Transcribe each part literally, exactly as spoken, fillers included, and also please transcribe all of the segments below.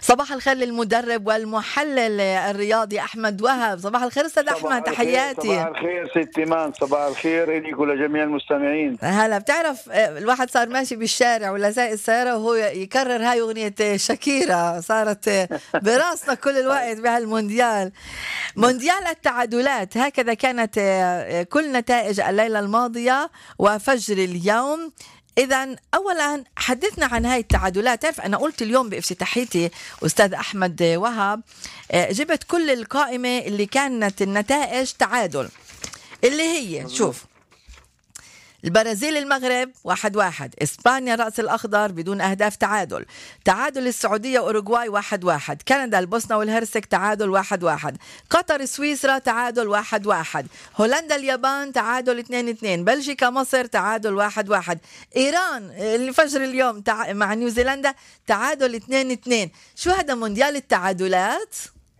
صباح الخير للمدرب والمحلل الرياضي أحمد وهب. صباح الخير أستاذ أحمد، تحياتي. صباح الخير ست إيمان، صباح الخير لك ولجميع المستمعين. هلا. بتعرف الواحد صار ماشي بالشارع ولا سايق السيارة وهو يكرر هاي أغنية شاكيرا، صارت براسنا كل الوقت بهالمونديال. مونديال التعادلات، هكذا كانت كل نتائج الليلة الماضية وفجر اليوم. إذن أولا حدثنا عن هاي التعادلات. تعرف أنا قلت اليوم بافتتاحيتي أستاذ أحمد وهب، جبت كل القائمة اللي كانت النتائج تعادل، اللي هي شوف: البرازيل المغرب واحد واحد، إسبانيا رأس الأخضر بدون أهداف تعادل، تعادل السعودية أوروغواي واحد واحد، كندا البوسنة والهرسك تعادل واحد واحد، قطر سويسرا تعادل واحد واحد، هولندا اليابان تعادل اثنين اثنين، بلجيكا مصر تعادل واحد واحد، إيران اللي فجر اليوم تع... مع نيوزيلندا تعادل اثنين اثنين. شو هذا مونديال التعادلات؟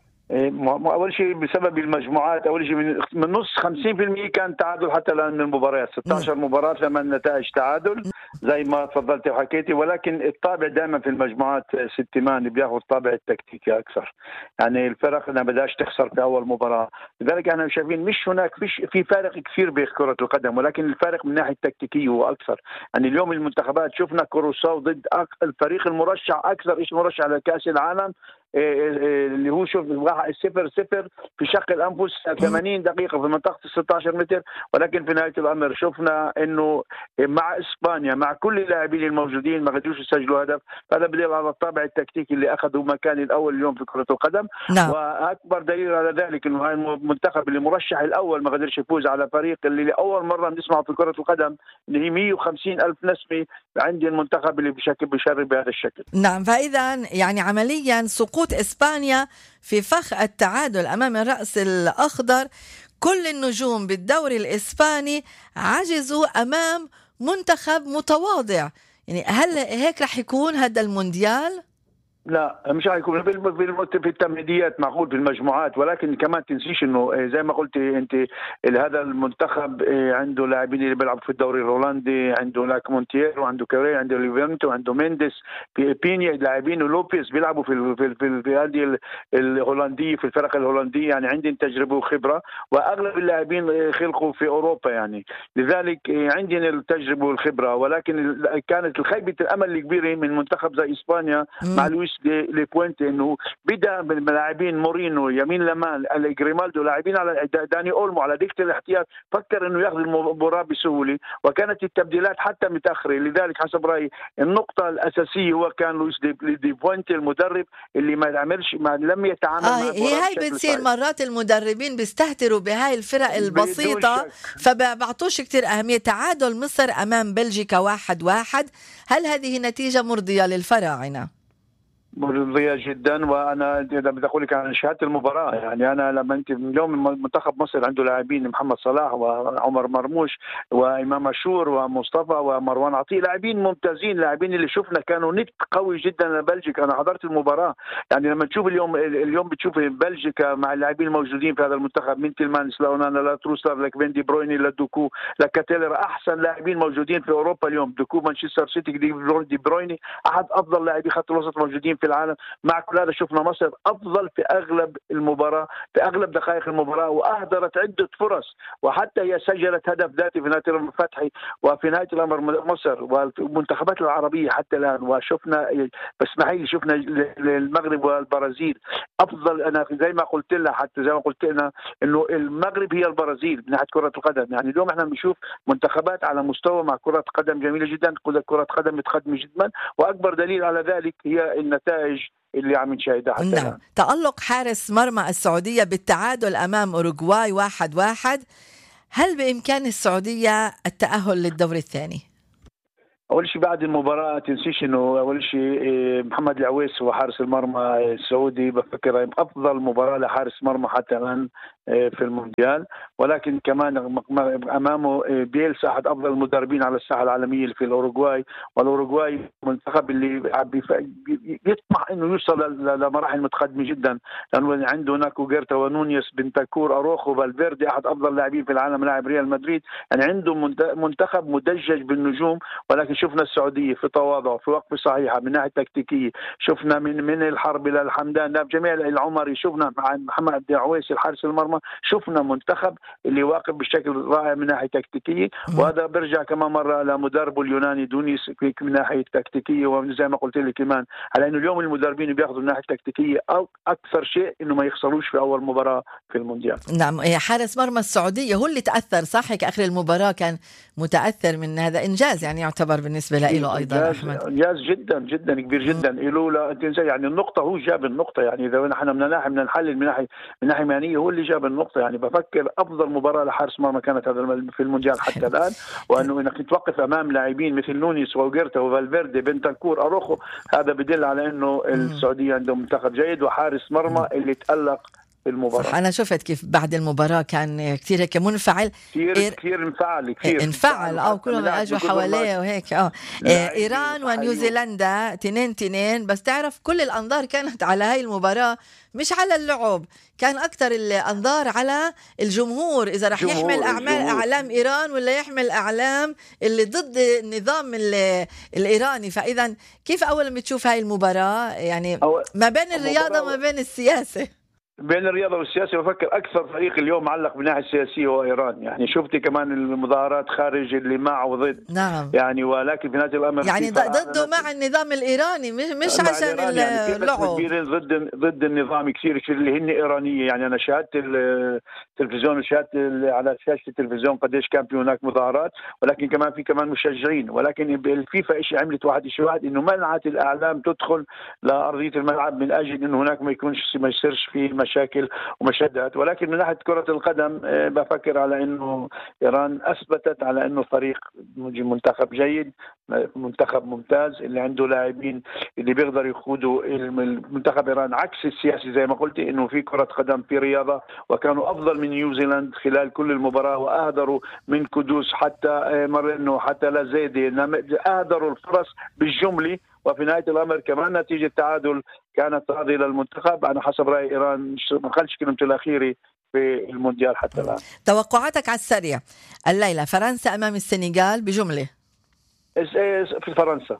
اول شيء بسبب المجموعات، اول شيء من, من نص خمسين بالمئة كان تعادل حتى الان من المباريات، ستة عشر مباراه ثمان نتائج تعادل زي ما تفضلتي وحكيتي، ولكن الطابع دائما في المجموعات ست مان بياخذ طابع التكتيكي اكثر، يعني الفرق ما بدهاش تخسر في اول مباراه، لذلك احنا شايفين مش هناك فيش في فارق كثير بكره القدم، ولكن الفارق من ناحيه التكتيكيه هو اكثر. يعني اليوم المنتخبات شفنا كروساو ضد الفريق المرشح اكثر ايش مرشح لكاس العالم اللي هو شوف صفر صفر في شق الانفس ثمانين دقيقه في منطقه ستة عشر متر، ولكن في نهايه الامر شفنا انه مع اسبانيا مع كل اللاعبين الموجودين ما قدروش يسجلوا هدف. هذا بدليل على الطابع التكتيكي اللي اخذوا مكان الاول اليوم في كره القدم. نعم. واكبر دليل على ذلك انه هاي المنتخب اللي مرشح الاول ما قدرش يفوز على فريق اللي لاول مره بنسمعه في كره القدم اللي هي مئة وخمسين الف نسمه عندي المنتخب اللي بشكل بيشرب بهذا الشكل. نعم. فاذا يعني عمليا سقوط إسبانيا في فخ التعادل أمام الرأس الأخضر، كل النجوم بالدوري الإسباني عجزوا أمام منتخب متواضع. يعني هل هيك رح يكون هذا المونديال؟ لا مش هيكون في التمهيديات معقول في المجموعات، ولكن كمان تنسيش انه زي ما قلت انت هذا المنتخب عنده لاعبين اللي بيلعبوا في الدوري الهولندي، عنده لاك مونتييرو، عنده كوري، عنده ليفرنتو، عنده مينديس، في بينيا لاعبين لوبيز بيلعبوا في في في, في هذه الهولنديه في الفرق الهولنديه، يعني عندهم تجربه وخبره، واغلب اللاعبين خلقوا في اوروبا، يعني لذلك عندنا التجربه والخبره، ولكن كانت الخيبه الامل الكبيره من منتخب زي اسبانيا مع لويس دي بوينت انه بدا باللاعبين مورينو، يمين لمان، جريمالدو، لاعبين على داني اولمو على دكه الاحتياط، فكر انه ياخذ المباراه بسهوله، وكانت التبديلات حتى متاخره. لذلك حسب رايي النقطه الاساسيه هو كان لويس دي, دي بوينت المدرب اللي ما عملش ما لم يتعامل آه مع هي هاي بتصير مرات المدربين بيستهتروا بهاي الفرق البسيطه فبعطوش كتير اهميه. تعادل مصر امام بلجيكا واحد واحد، هل هذه نتيجه مرضيه للفراعنه؟ مرضية جدا، وانا بدي اقول لك عن شهاده المباراه، يعني انا لما انت اليوم منتخب مصر عنده لاعبين محمد صلاح وعمر مرموش وامام عاشور ومصطفى ومروان عطيه، لاعبين ممتازين، لاعبين اللي شفنا كانوا نت قوي جدا لبلجيكا. انا حضرت المباراه، يعني لما تشوف اليوم اليوم بتشوف بلجيكا مع اللاعبين الموجودين في هذا المنتخب من تيلمانس لاونانا لتروسر لكفين دي برويني لدوكو لكاتيلر، احسن لاعبين موجودين في اوروبا اليوم. دوكو مانشستر سيتي، دي برويني احد افضل لاعبي خط الوسط موجودين في العالم. مع كل هذا شفنا مصر افضل في اغلب المباراه، في اغلب دقائق المباراه، واهدرت عده فرص، وحتى هي سجلت هدف ذاتي في نهايه الامر فتحي. وفي نهايه الامر مصر والمنتخبات العربيه حتى الان، وشفنا بس معي شفنا المغرب والبرازيل افضل. انا زي ما قلت لها حتى زي ما قلت لنا انه المغرب هي البرازيل من ناحيه كره القدم، يعني اليوم احنا بنشوف منتخبات على مستوى مع كره قدم جميله جدا، كره قدم متقدمه جدا، واكبر دليل على ذلك هي النتائج اللي عم نشاهدها حتى نعم. تألق حارس مرمى السعودية بالتعادل أمام أوروغواي واحد واحد، هل بإمكان السعودية التأهل للدور الثاني؟ اول شيء بعد المباراه تنسيش انه اول شيء محمد العويس هو حارس المرمى السعودي، بفكر افضل مباراه لحارس مرمى حتى الان في المونديال، ولكن كمان أمامه بيلسا أحد أفضل المدربين على الساحة العالمية في الأوروغواي، والأوروغواي منتخب اللي يطمح إنه يوصل لمراحل متقدمة جدا، لأنه عنده هناك وغيرتا ونونيس بنتاكور أروخو فالفيردي أحد أفضل اللاعبين في العالم لاعب ريال مدريد، يعني عنده منتخب مدجج بالنجوم. ولكن شفنا السعودية في تواضع في وقفة صحيحة من ناحية تكتيكية، شفنا من من الحرب إلى الحمدان بجميع العمري، شفنا مع محمد عويس الحارس المرمى، شفنا منتخب اللي واقف بشكل رائع من ناحية تكتيكية. وهذا برجع كمان مرة لمدربه اليوناني دونيس من ناحية تكتيكية، وزي ما قلت لك كمان على إنه اليوم المدربين بياخذوا من ناحية تكتيكية أو أكثر شيء إنه ما يخسروش في أول مباراة في المونديال. نعم، حارس مرمى السعودية هو اللي تأثر صح كآخر المباراة، كان متأثر من هذا إنجاز يعني يعتبر بالنسبة له أيضا أحمد. إنجاز جدا جدا كبير جدا له، لا تنسى يعني النقطة هو جاب النقطة، يعني إذا نحن بدنا ناحي بدنا نحلل من ناحية من ناحية مهنية هو اللي جاب النقطة. يعني بفكر أفضل مباراة لحارس مرمى كانت هذا في المونديال حتى الآن، وأنه إنك توقف أمام لاعبين مثل نونيس وغيرتا وفالفيردي بنتاكور أروخو، هذا بدل على إنه السعودية عندهم منتخب جيد وحارس مرمى اللي تألق في المباراة. صح، أنا شفت كيف بعد المباراة كان كتير هيك منفعل، كتير إير... كتير انفعل كتير انفعل أو كلهم أجوا حواليه وهيك. اه إيران ونيوزيلندا تنين تنين، بس تعرف كل الأنظار كانت على هاي المباراة مش على اللعب، كان أكتر الأنظار على الجمهور، إذا رح يحمل أعمال أعلام إيران ولا يحمل أعلام اللي ضد النظام الإيراني. فإذا كيف أول ما تشوف هاي المباراة يعني ما بين الرياضة وما بين السياسة؟ بين الرياضة والسياسة بفكر أكثر فريق اليوم معلق بالناحية السياسية هو إيران. يعني شفت كمان المظاهرات خارج اللي مع وضد. نعم. يعني ولكن في نهاية الأمر يعني ضده مع النظام الإيراني، مش مش عشان اللعب، يعني ضد ضد النظام كثير كثير اللي هن إيرانية. يعني أنا شاهدت التلفزيون وشاهدت على شاشة التلفزيون قديش كان في هناك مظاهرات، ولكن كمان في كمان مشجعين. ولكن الفيفا إيش عملت واحد شيء واحد، إنه منعت الأعلام تدخل لأرضية الملعب من أجل إنه هناك ما يكونش ما يصيرش في مشاكل ومشادات. ولكن من ناحية كرة القدم بفكر على إنه إيران أثبتت على إنه فريق منتخب جيد، منتخب ممتاز اللي عنده لاعبين اللي بيقدر يقودوا المنتخب. إيران عكس السياسي زي ما قلت، إنه في كرة قدم في رياضة، وكانوا أفضل من نيوزيلاند خلال كل المباراة، وأهدروا من كدوس حتى مرنو حتى لازيدي، أهدروا الفرص بالجملة. وفي نهاية الأمر كمان نتيجة تعادل كانت راضية للمنتخب. أنا حسب رأي إيران ما خلش كلمته الأخيرة في المونديال حتى الآن. توقعاتك على السريع الليلة، فرنسا أمام السنغال بجملة؟ في فرنسا.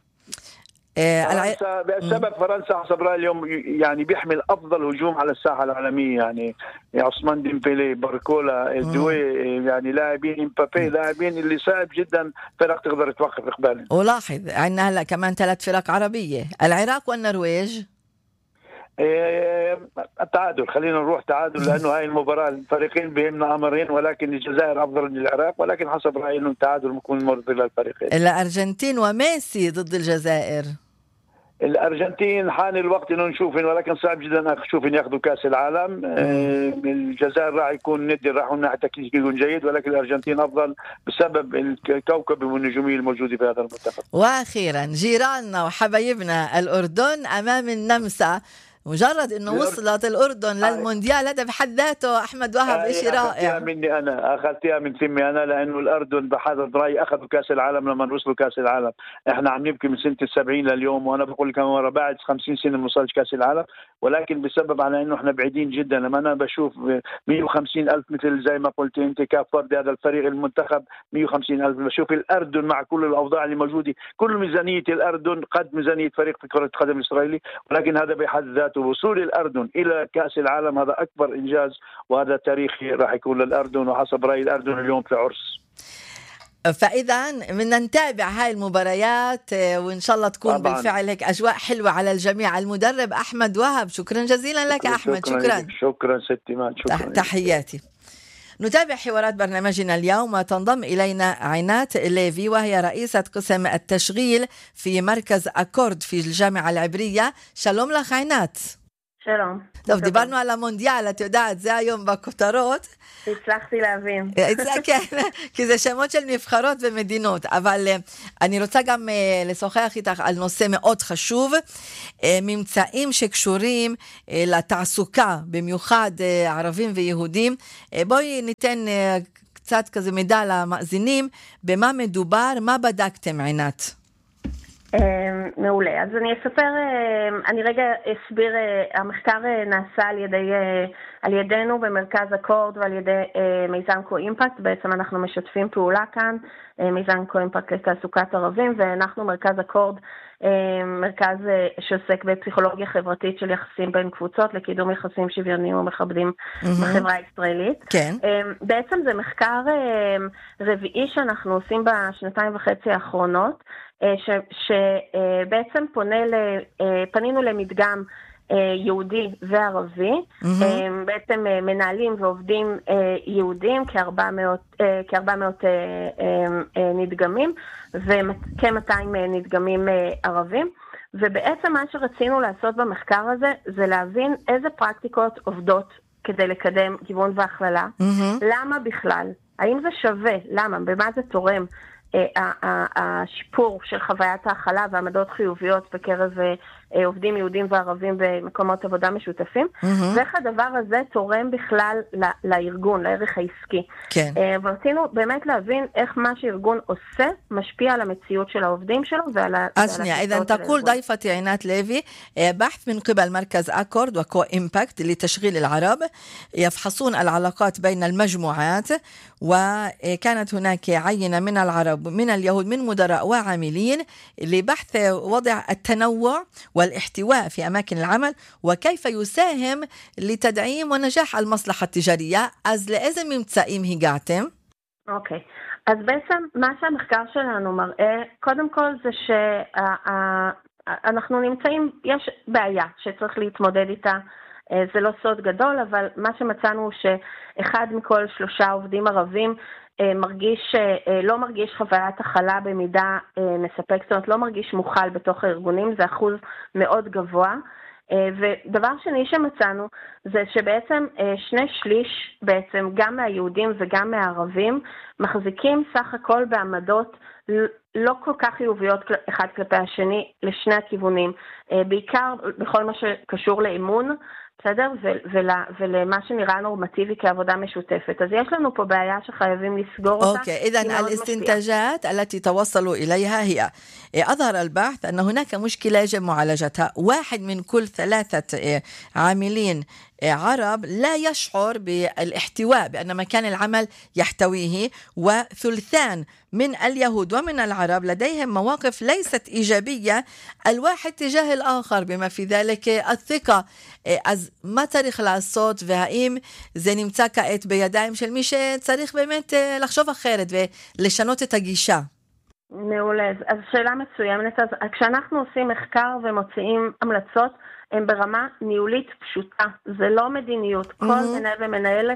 فرنسا بسبب فرنسا حسب رأيي اليوم يعني بيحمل أفضل هجوم على الساحة العالمية، يعني عثمان ديمبلي، باركولا، دوي، يعني لاعبين، امبابي، لاعبين اللي صعب جدا فرق تقدر توقف إقبالهم. ولاحظ عندنا هلا كمان ثلاث فرق عربية، العراق والنرويج. التعادل، خلينا نروح تعادل، لأنه هاي المباراة الفريقين بيهمنا أمرين، ولكن الجزائر أفضل من العراق، ولكن حسب رأيي إنه التعادل ممكن مرضي للفريقين. الأرجنتين وميسي ضد الجزائر. الأرجنتين حان الوقت إنه نشوفين، ولكن صعب جدا أشوفين يأخذوا كأس العالم. الجزائر راح يكون ندي، راح يكون تكتيكي يكون جيد، ولكن الأرجنتين أفضل بسبب الكوكب والنجومية الموجودة في هذا المنتخب. وأخيرا جيراننا وحبايبنا الأردن أمام النمسا، مجرد انه وصلت الاردن للمونديال هذا بحد ذاته احمد وهب شيء رائع. اخذتها مني انا، اخذتها من ثمي انا، لانه الاردن بحسب رايي اخذوا كاس العالم لما وصلوا كاس العالم. احنا عم نبكي من سنه السبعين لليوم، وانا بقول لك مره بعد خمسين سنه ما وصلش كاس العالم، ولكن بسبب على انه احنا بعيدين جدا. لما انا بشوف مية وخمسين ألف مثل زي ما قلت انت كاب فرد هذا الفريق المنتخب مية وخمسين ألف، بشوف الاردن مع كل الاوضاع اللي موجوده، كل ميزانيه الاردن قد ميزانيه فريق في كره القدم الاسرائيلي، ولكن هذا بحد ذاته وصول الأردن إلى كأس العالم هذا أكبر إنجاز، وهذا تاريخي راح يكون للأردن. وحسب رأي الأردن اليوم في عرس. فإذا بدنا نتابع هاي المباريات، وإن شاء الله تكون طبعاً بالفعل هيك أجواء حلوة على الجميع. المدرب أحمد وهب، شكرا جزيلا لك شكرا أحمد. شكرا شكرا, شكرا ستي مان، شكرا. تحياتي. نتابع حوارات برنامجنا اليوم، وتنضم إلينا عينات ليفي، وهي رئيسة قسم التشغيل في مركز أكورد في الجامعة العبرية. شالوم لك عينات. שלום. טוב, דיברנו על המונדיאל, את יודעת, זה היום בכותרות. הצלחתי להבין. כן, כי זה שמות של נבחרות ומדינות, אבל אני רוצה גם לשוחח איתך על נושא מאוד חשוב, ממצאים שקשורים לתעסוקה, במיוחד ערבים ויהודים. בואי ניתן קצת כזה מידע למאזינים, במה מדובר, מה בדקתם, עינת? מעולה. אז אני אספר, אני רגע אסביר, המחקר נעשה על ידי, על ידינו במרכז אקורד ועל ידי מיזם קו-אימפקט. בעצם אנחנו משתפים פעולה כאן, מיזם קו-אימפקט לתעסוקת ערבים, ואנחנו מרכז אקורד, מרכז שעוסק בפסיכולוגיה חברתית של יחסים בין קבוצות לקידום יחסים שוויוניים ומכבדים בחברה הישראלית. כן. בעצם זה מחקר רביעי שאנחנו עושים בשנתיים וחצי האחרונות, שבעצם פונה ל, פנינו למדגם יהודי וערבי, בעצם מנהלים ועובדים יהודים, כ-ארבע מאות נדגמים, וכ-מאתיים נדגמים ערבים, ובעצם מה שרצינו לעשות במחקר הזה, זה להבין איזה פרקטיקות עובדות כדי לקדם גיוון והכללה, למה בכלל, האם זה שווה, למה, במה זה תורם, השיפור של חוויית ההכלה ועמדות חיוביות בקרב עובדים יהודים וערבים במקומות עבודה משותפים, ואיך הדבר הזה תורם בכלל לארגון, לערך העסקי. כן. ורצינו באמת להבין איך מה שארגון עושה משפיע על המציאות של העובדים שלו ועל أسمع إذا تقول ضيفتي عينات ليفي بحث من قبل مركز أكورد وكو إمباكت لتشغيل العرب يفحصون العلاقات بين المجموعات، وكانت هناك عينة من العرب من اليهود من مدراء وعاملين لبحث وضع التنوع والاحتواء في أماكن العمل وكيف يساهم لتدعيم ونجاح المصلحة التجارية. אז לאיזה ממצאים הגעתם? אוקיי, okay. אז בעצם מה שהמחקר שלנו מראה, קודם כל זה שאנחנו נמצאים, יש בעיה שצריך להתמודד איתה, זה לא סוד גדול, אבל מה שמצאנו הוא שאחד מכל שלושה עובדים ערבים מרגיש, לא מרגיש חוויית הכלה במידה מספק, זאת אומרת לא מרגיש מוכל בתוך הארגונים, זה אחוז מאוד גבוה. ודבר שני שמצאנו זה שבעצם שני שליש בעצם גם מהיהודים וגם מהערבים מחזיקים סך הכל בעמדות לא כל כך חיוביות אחד כלפי השני לשני הכיוונים, בעיקר בכל מה שקשור לאמון, בסדר? ולמה שנראה נורמטיבי כעבודה משותפת. אז יש לנו פה בעיה שחייבים לסגור אותה. أوكي، إذن الاستنتاجات التي توصلوا إليها هي أظهر البحث أن هناك مشكلة يجب معالجتها. واحد من كل ثلاثة عاملين عرب لا يشعر بالاحتواء بأن مكان العمل يحتويه، وثلثان من اليهود ومن العرب لديهم مواقف ليست إيجابية الواحد تجاه الآخر بما في ذلك الثقة. אז מה צריך לעשות, והאם זה נמצא כעת בידיים של מי שצריך באמת לחשוב אחרת ולשנות את הגישה? מעולה, אז שאלה מצוינת. אז כשאנחנו עושים מחקר ומוציאים המלצות, הם ברמה ניהולית פשוטה, זה לא מדיניות. כל מנהל ומנהלת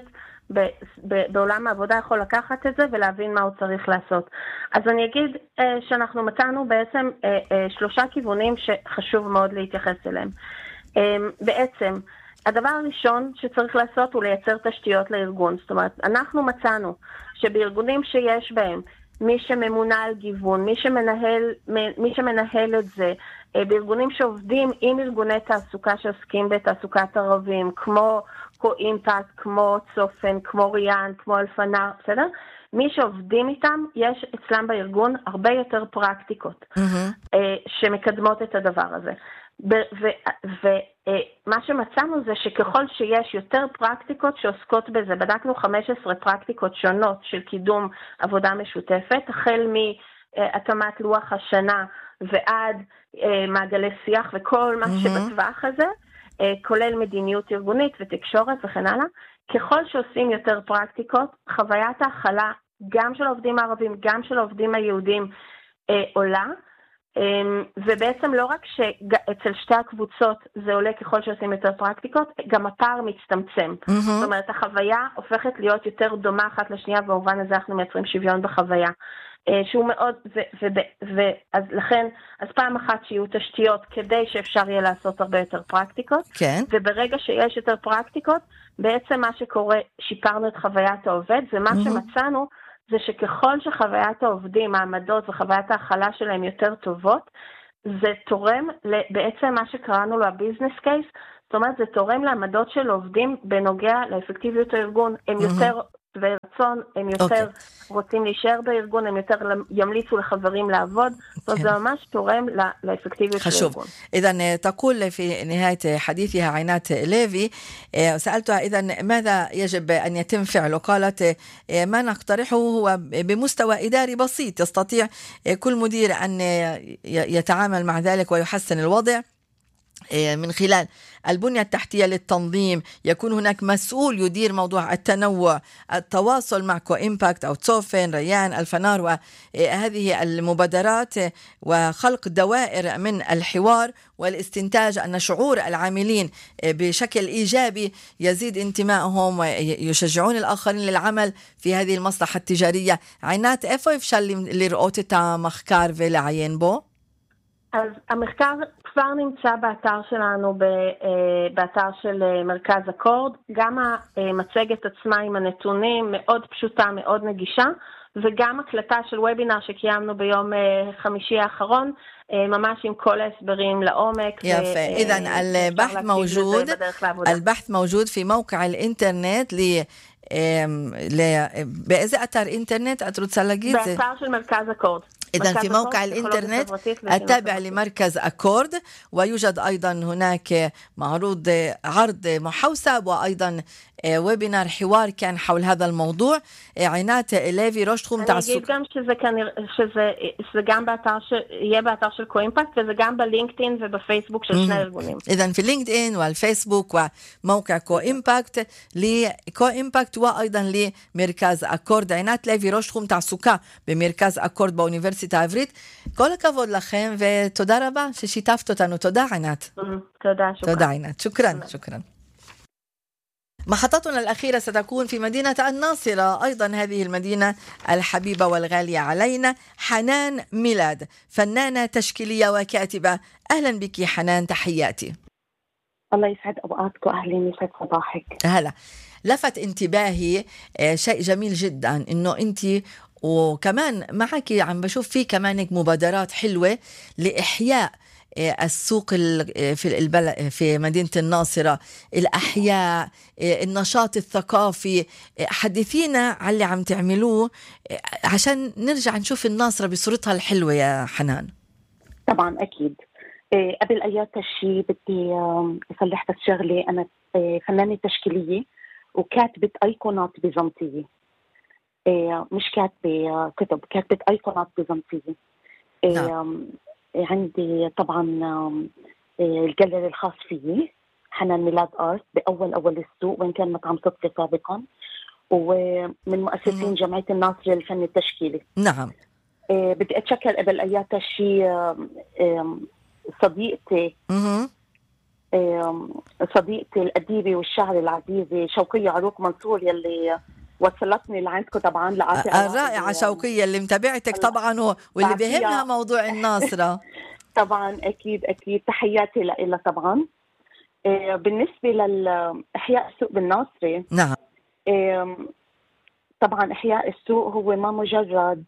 בעולם העבודה יכול לקחת את זה ולהבין מה הוא צריך לעשות. אז אני אגיד שאנחנו מצאנו בעצם שלושה כיוונים שחשוב מאוד להתייחס אליהם. בעצם, הדבר הראשון שצריך לעשות הוא לייצר תשתיות לארגון. זאת אומרת, אנחנו מצאנו שבארגונים שיש בהם מי שממונה על גיוון, מי שמנהל, מי שמנהל את זה, בארגונים שעובדים עם ארגוני תעסוקה שעוסקים בתעסוקת ערבים, כמו קו-אימפקט, כמו צופן, כמו ריאן, כמו אלפנר, בסדר? מי שעובדים איתם, יש אצלם בארגון הרבה יותר פרקטיקות mm-hmm. שמקדמות את הדבר הזה. ומה שמצאנו זה שככל שיש יותר פרקטיקות שעוסקות בזה, בדקנו חמש עשרה פרקטיקות שונות של קידום עבודה משותפת, החל מהתאמת לוח השנה ועד מעגלי שיח וכל מה שבטווח הזה, כולל מדיניות ארגונית ותקשורת וכן הלאה. ככל שעושים יותר פרקטיקות, חוויית ההכלה גם של העובדים הערבים, גם של העובדים היהודים עולה, ובעצם לא רק שאצל שתי הקבוצות זה עולה ככל שעושים יותר פרקטיקות, גם הפער מצטמצם. Mm-hmm. זאת אומרת, החוויה הופכת להיות יותר דומה אחת לשנייה, במובן הזה אנחנו מייצרים שוויון בחוויה. שהוא מאוד, ואז לכן, אז פעם אחת שיהיו תשתיות כדי שאפשר יהיה לעשות הרבה יותר פרקטיקות, כן. וברגע שיש יותר פרקטיקות, בעצם מה שקורה, שיפרנו את חוויית העובד, ומה mm-hmm. שמצאנו זה שככל שחוויית העובדים, העמדות וחוויית ההכלה שלהם יותר טובות, זה תורם בעצם מה שקראנו לו הביזנס קייס, זאת אומרת זה תורם לעמדות של עובדים בנוגע לאפקטיביות הארגון, הם mm-hmm. יותר ורצון, הם יותר okay. רוצים להישאר בארגון, הם יותר ימליצו לחברים לעבוד, okay. זה ממש תורם לאפקטיביות של הארגון. إذن تقول في نهاية حديثها عينات ليفي، سألتها إذن ماذا يجب أن يتم فعله؟ قالت ما نقترحه هو بمستوى إداري بسيط، يستطيع كل مدير أن يتعامل مع ذلك ويحسن الوضع من خلال البنية التحتية للتنظيم، يكون هناك مسؤول يدير موضوع التنوع، التواصل مع كو إمباكت أو تسوفن، ريان، الفنار، وهذه المبادرات، وخلق دوائر من الحوار والاستنتاج، أن شعور العاملين بشكل إيجابي يزيد انتمائهم ويشجعون الآخرين للعمل في هذه المصلحة التجارية. عينات איפה אפשר לראות את המחקר ולעיין בו? אז המחקר כבר נמצא באתר שלנו, באתר של מרכז אקורד, גם המצגת עצמה עם הנתונים מאוד פשוטה, מאוד נגישה, וגם הקלטה של וובינר שקיימנו ביום חמישי האחרון, ממש עם כל ההסברים לעומק. יפה, إذن البحث موجود البحث موجود في موقع الإنترنت ل באיזה אתר אינטרנט את רוצה להגיד? באתר של מרכז אקורד. إذن في موقع الإنترنت التابع لمركز أكورد، ويوجد أيضا هناك معروض عرض محوسب وأيضا ويبينار حوار كان حول هذا الموضوع. عينات ليفي رشتخום תעסוק. אני אגיד גם שזה כנראה, שזה, שזה גם באתר ש... יהיה באתר של קו-אימפקט, וזה גם בלינקדאין ובפייסבוק של שני ארגונים. إذن في لينكدين والفيسبوك وموقع קו-אימפקט לקו-אימפקט وأيضا למרכז אקורד. עינת לוי רשתחום תעסוקה במרכז אקורד באוניברסיטה העברית. כל הכבוד לכם ותודה רבה ששיתפת אותנו. תודה עינת. תודה, שוקרן. תודה עינת. שוקרן, שוקרן. محطتنا الأخيرة ستكون في مدينة الناصرة، أيضا هذه المدينة الحبيبة والغالية علينا. حنان ميلاد، فنانة تشكيلية وكاتبة. أهلا بك حنان، تحياتي. الله يسعد أوقاتكم، أهلا يسعد صباحك. هلا. لفت انتباهي شيء جميل جدا إنه أنت وكمان معك عم بشوف في كمان مبادرات حلوة لإحياء السوق في البلد في مدينة الناصرة، الأحياء، النشاط الثقافي. حدثينا على اللي عم تعملوه عشان نرجع نشوف الناصرة بصورتها الحلوة يا حنان. طبعا أكيد. قبل أي شيء بدي أصلح بس شغلة، أنا فنانة تشكيلية وكاتبة أيقونات بيزنطية، مش كاتبة كتب، كاتبة أيقونات بيزنطية. نعم. عندي طبعا الجاليري الخاص فيي حنان ميلاد آرت بأول أول السوق، وإن كان مطعم صدفة سابقا، ومن مؤسسين جمعية الناصرة للفن التشكيلي. نعم. بدي أتشكر قبل أياتها شيء صديقتي صديقتي الأديبة والشاعر العزيزة شوقية عروق منصور يلي وصلتني لعندكم طبعا. الرائعة شوقية اللي متابعتك طبعا واللي بيهمها موضوع الناصرة. طبعا أكيد أكيد تحياتي لها طبعا. بالنسبة لإحياء السوق بالناصرة، نعم، طبعا إحياء السوق هو ما مجرد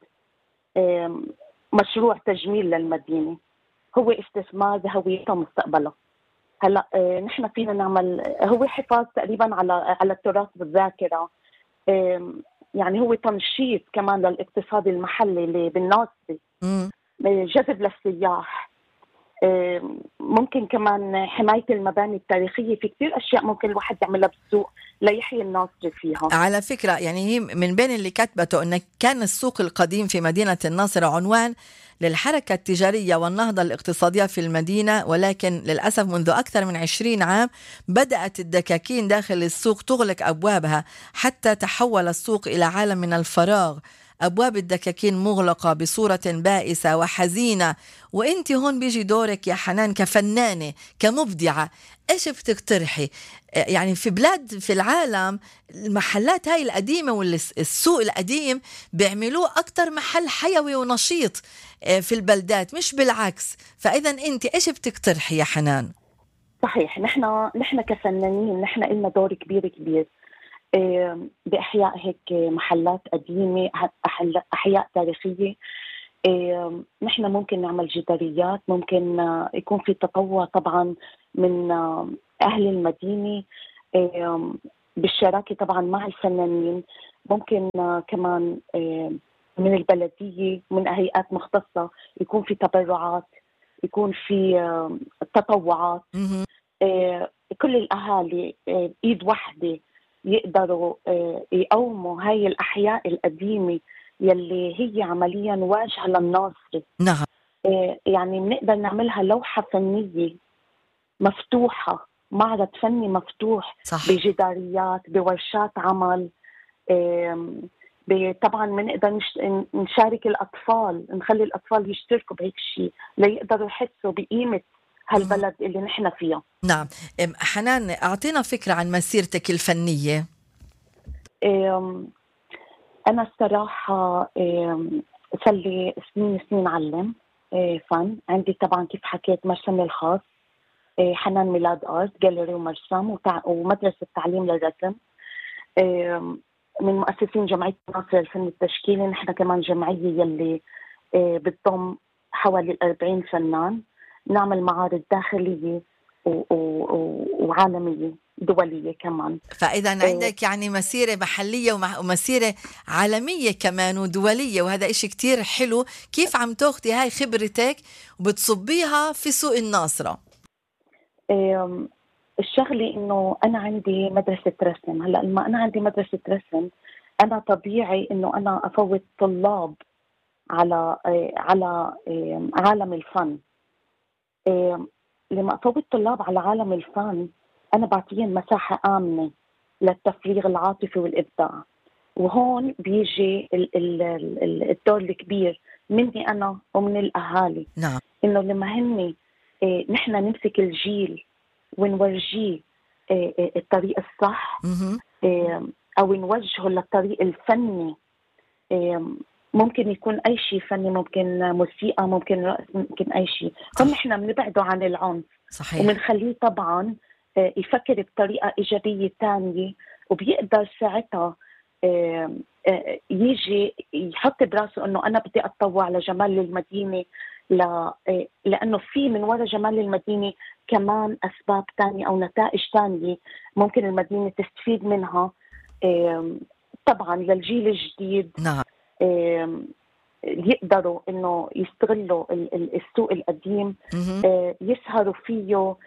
مشروع تجميل للمدينة، هو استثمار بهويتها ومستقبلها. هلا نحن فينا نعمل هو حفاظ تقريبا على على التراث بالذاكرة، يعني هو تنشيط كمان للاقتصاد المحلي اللي بالناصرة، جذب للسياح، ممكن كمان حماية المباني التاريخية. في كتير أشياء ممكن الواحد يعملها بالسوق ليحيي الناصرة فيها. على فكرة يعني هي من بين اللي كتبته أن كان السوق القديم في مدينة الناصرة عنوان للحركة التجارية والنهضة الاقتصادية في المدينة، ولكن للأسف منذ أكثر من عشرين عام بدأت الدكاكين داخل السوق تغلق أبوابها حتى تحول السوق إلى عالم من الفراغ أبواب الدكاكين مغلقة بصورة بائسة وحزينة، وإنت هون بيجي دورك يا حنان كفنانة كمبدعة، إيش بتقترحي؟ يعني في بلاد في العالم المحلات هاي القديمة والسوق القديم بيعملوه أكتر محل حيوي ونشيط في البلدات، مش بالعكس. فإذا أنت إيش بتقترحي يا حنان؟ صحيح، نحن نحن كفنانين نحن لنا دور كبير كبير بإحياء هيك محلات قديمة، أحياء تاريخية. نحن ممكن نعمل جداريات، ممكن يكون في تطوع طبعا من أهل المدينة بالشراكة طبعا مع الفنانين، ممكن كمان من البلدية من هيئات مختصة يكون في تبرعات، يكون في تطوعات. كل الأهالي إيد واحدة يقدروا يقوموا هاي الأحياء القديمة يلي هي عمليا واجهة للناصرة. نعم. يعني بنقدر نعملها لوحة فنية مفتوحة، معرض فني مفتوح. صح. بجداريات، بورشات عمل. طبعا بنقدر نشارك الأطفال، نخلي الأطفال يشتركوا بهيك شيء ليقدروا يحسوا بقيمة هالبلد اللي نحن فيها. نعم. حنان، أعطينا فكرة عن مسيرتك الفنية. أنا الصراحة صار لي سنين سنين علم فن. عندي طبعا كيف حكيت مرسمي الخاص، حنان ميلاد آرت جاليري ومرسم ومدرسة تعليم للرسم، من مؤسسين جمعية ناصر الفن التشكيلي. نحن كمان جمعية يلي بتضم حوالي الأربعين فنان، نعمل معارض داخلية وعالمية دولية كمان. فإذا عندك يعني مسيرة محلية ومسيرة عالمية كمان ودولية، وهذا إشي كتير حلو. كيف عم تاخدي هاي خبرتك وبتصبيها في سوق الناصرة؟ الشغلة إنه أنا عندي مدرسة رسم. هلأ لما أنا عندي مدرسة رسم، أنا طبيعي إنه أنا أفوت طلاب على على عالم الفن. لما أفوت طلاب على عالم الفن أنا بعطيهم مساحة آمنة للتفريغ العاطفي والإبداع، وهون بيجي الدور الكبير مني أنا ومن الأهالي. نعم. إنه لما هني نحن نمسك الجيل ونورجيه الطريق الصح أو نوجهه للطريق الفني. ممكن يكون أي شيء فني، ممكن موسيقى، ممكن رقص، ممكن أي شيء. هم إحنا بنبعده عن العنف. صحيح. وبنخليه طبعا يفكر بطريقة إيجابية تانية، وبيقدر ساعتها يجي يحط براسه إنه أنا بدي أتطوع لجمال المدينة، لأنه في من وراء جمال المدينة كمان أسباب تانية أو نتائج تانية ممكن المدينة تستفيد منها طبعا للجيل الجديد. نعم. يقدروا إنه يستغلوا السوق القديم، يسهروا فيه،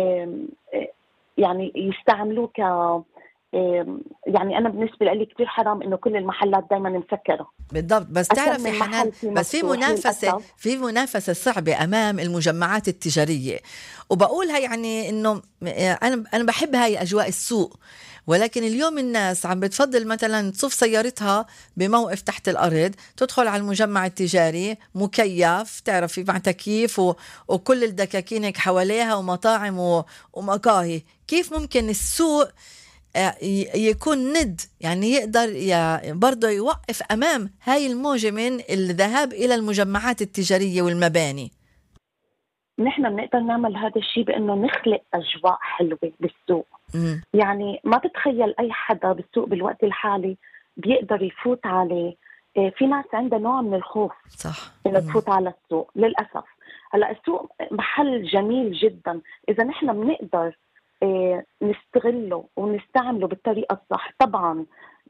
يعني يستعملوه ك يعني أنا بالنسبة لي كتير حرام إنه كل المحلات دايما مسكرة. بالضبط. بس تعرفي حنان، بس في منافسة في منافسة صعبة أمام المجمعات التجارية، وبقولها يعني إنه أنا أنا بحب هاي أجواء السوق، ولكن اليوم الناس عم بتفضل مثلا تصف سيارتها بموقف تحت الأرض، تدخل على المجمع التجاري مكيف، تعرفي مع تكييف و... وكل الدكاكين هيك حواليها ومطاعم و... ومقاهي. كيف ممكن السوق يكون ند، يعني يقدر برضه يوقف أمام هاي الموجة من الذهاب إلى المجمعات التجارية والمباني؟ نحن بنقدر نعمل هذا الشيء بأنه نخلق أجواء حلوة بالسوق. م. يعني ما بتخيل أي حدا بالسوق بالوقت الحالي بيقدر يفوت عليه. في ناس عندها نوع من الخوف. صح. إنه تفوت على السوق للأسف. هلأ السوق محل جميل جدا إذا نحن بنقدر نستغله ونستعمله بالطريقة الصح، طبعا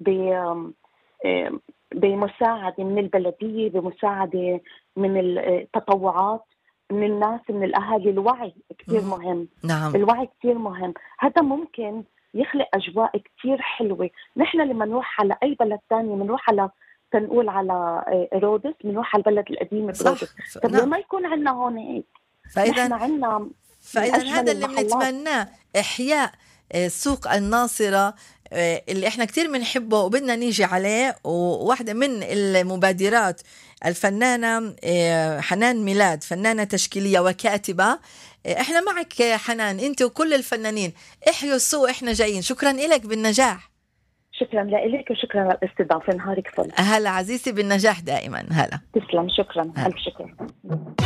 بمساعدة من البلدية، بمساعدة من التطوعات من الناس، من الأهالي. الوعي كتير مهم. نعم. الوعي كتير مهم. هذا ممكن يخلق أجواء كتير حلوة. نحن لما نروح على أي بلد تاني بنروح على تنقول على رودس، بنروح على البلد القديم برودس. طب نعم. ما يكون عندنا هون هيك؟ فإذا عندنا فإذا هذا اللي بنتمناه، إحياء سوق الناصرة اللي احنا كتير بنحبه وبدنا نيجي عليه، وواحدة من المبادرات الفنانة حنان ميلاد، فنانة تشكيلية وكاتبة. احنا معك حنان، انت وكل الفنانين، احيوا السوق، احنا جايين. شكرا لك، بالنجاح. شكرا لك وشكرا على الاستضافة، نهارك فل. هلا عزيزتي، بالنجاح دائما. هلا، تسلم، شكرا، ألف شكر.